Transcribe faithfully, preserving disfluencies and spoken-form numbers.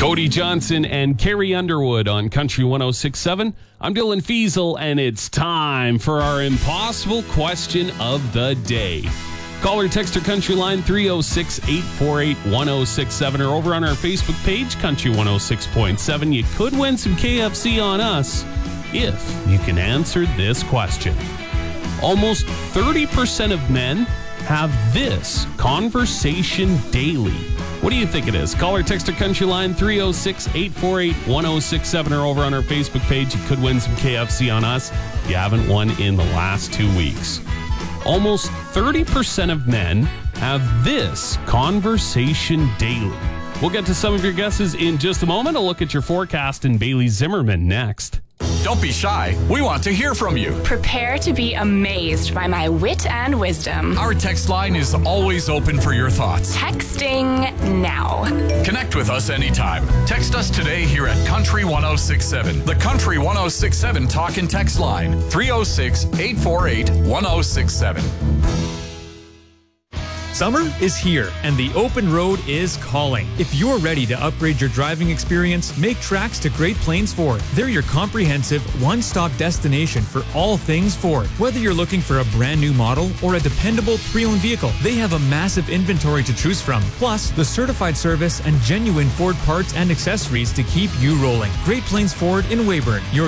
Cody Johnson and Carrie Underwood on Country one oh six point seven. I'm Dylan Fiesel, and it's time for our impossible question of the day. Call or text our country line three oh six, eight four eight, one oh six seven or over on our Facebook page, Country one oh six point seven. You could win some K F C on us if you can answer this question. Almost thirty percent of men have this conversation daily. What do you think it is? Call or text our country line three oh six, eight four eight, one oh six seven or over on our Facebook page. You could win some K F C on us if you haven't won in the last two weeks. Almost thirty percent of men have this conversation daily. We'll get to some of your guesses in just a moment. I'll look at your forecast and Bailey Zimmerman next. Don't be shy. We want to hear from you. Prepare to be amazed by my wit and wisdom. Our text line is always open for your thoughts. Texting now. Connect with us anytime. Text us today here at Country one oh six point seven. The Country one oh six point seven talk and text line three oh six, eight four eight, one oh six seven. Summer is here, and the open road is calling. If you're ready to upgrade your driving experience, make tracks to Great Plains Ford. They're your comprehensive, one-stop destination for all things Ford. Whether you're looking for a brand new model or a dependable pre-owned vehicle, they have a massive inventory to choose from. Plus, the certified service and genuine Ford parts and accessories to keep you rolling. Great Plains Ford in Weyburn, your